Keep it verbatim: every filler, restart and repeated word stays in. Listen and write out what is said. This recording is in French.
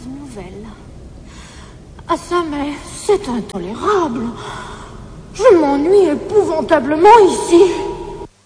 de nouvelles. Ah ça, mais c'est intolérable. Je m'ennuie épouvantablement ici.